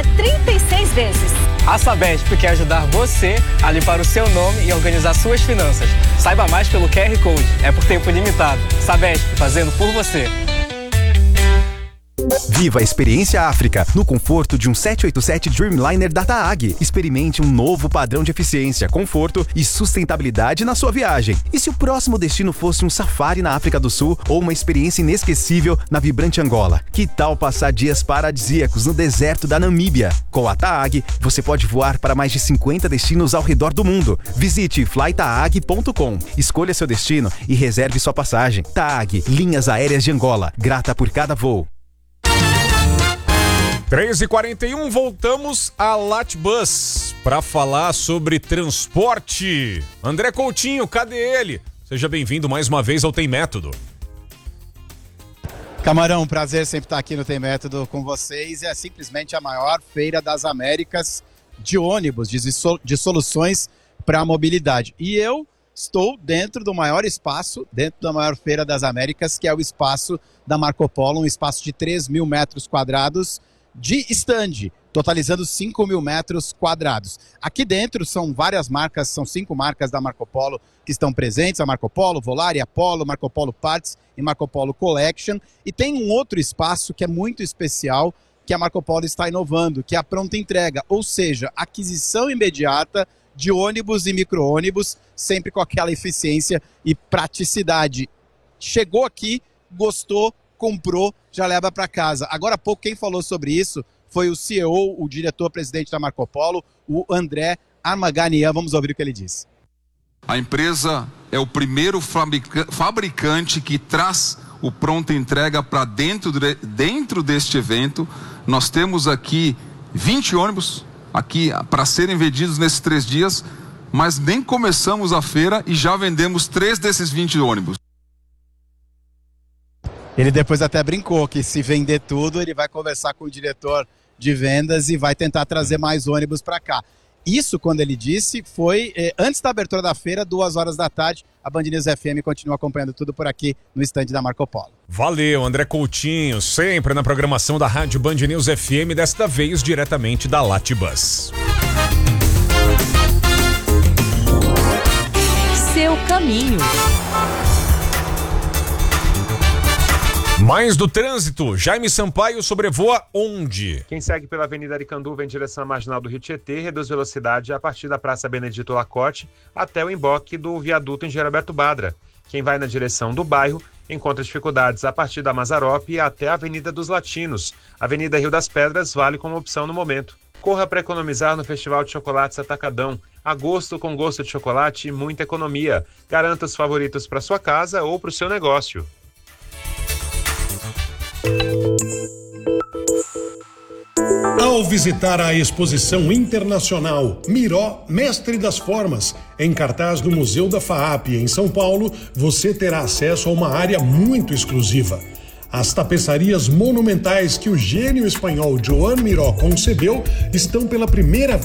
até 36 vezes. A Sabesp quer ajudar você a limpar o seu nome e organizar suas finanças. Saiba mais pelo QR Code. É por tempo limitado. Sabesp, fazendo por você. Viva a experiência África no conforto de um 787 Dreamliner da TAAG. Experimente um novo padrão de eficiência, conforto e sustentabilidade na sua viagem. E se o próximo destino fosse um safari na África do Sul ou uma experiência inesquecível na vibrante Angola? Que tal passar dias paradisíacos no deserto da Namíbia? Com a TAAG, você pode voar para mais de 50 destinos ao redor do mundo. Visite flytaag.com, escolha seu destino e reserve sua passagem. TAAG, Linhas Aéreas de Angola, grata por cada voo. 3h41, voltamos a Latbus para falar sobre transporte. André Coutinho, cadê ele? Seja bem-vindo mais uma vez ao Tem Método. Camarão, prazer sempre estar aqui no Tem Método com vocês. É simplesmente a maior feira das Américas de ônibus, de soluções para a mobilidade. E eu estou dentro do maior espaço, dentro da maior feira das Américas, que é o espaço da Marco Polo, um espaço de 3.000 metros quadrados, de stand, totalizando 5.000 metros quadrados. Aqui dentro são várias marcas, são 5 marcas da Marco Polo que estão presentes, a Marco Polo, Volare, Apollo, Marco Polo Parts e Marco Polo Collection. E tem um outro espaço que é muito especial, que a Marco Polo está inovando, que é a pronta entrega, ou seja, aquisição imediata de ônibus e micro-ônibus, sempre com aquela eficiência e praticidade. Chegou aqui, gostou, comprou, já leva para casa. Agora há pouco quem falou sobre isso foi o CEO, o diretor-presidente da Marco Polo, o André Armaganian. Vamos ouvir o que ele disse. A empresa é o primeiro fabricante que traz o pronta entrega para dentro deste evento. Nós temos aqui 20 ônibus aqui para serem vendidos nesses 3 dias, mas nem começamos a feira e já vendemos 3 desses 20 ônibus. Ele depois até brincou que se vender tudo, ele vai conversar com o diretor de vendas e vai tentar trazer mais ônibus para cá. Isso, quando ele disse, foi antes da abertura da feira, 2h da tarde. A Band News FM continua acompanhando tudo por aqui no estande da Marco Polo. Valeu, André Coutinho, sempre na programação da Rádio Band News FM, desta vez diretamente da Latbus. Seu caminho. Mais do trânsito, Jaime Sampaio sobrevoa onde? Quem segue pela Avenida Aricanduva em direção à Marginal do Rio Tietê reduz velocidade a partir da Praça Benedito Lacote até o emboque do viaduto Engenheiro Alberto Badra. Quem vai na direção do bairro encontra dificuldades a partir da Mazarope até a Avenida dos Latinos. Avenida Rio das Pedras vale como opção no momento. Corra para economizar no Festival de Chocolates Atacadão. Agosto com gosto de chocolate e muita economia. Garanta os favoritos para sua casa ou para o seu negócio. Ao visitar a exposição internacional Miró, Mestre das Formas, em cartaz no Museu da FAAP em São Paulo, você terá acesso a uma área muito exclusiva. As tapeçarias monumentais que o gênio espanhol Joan Miró concebeu estão pela primeira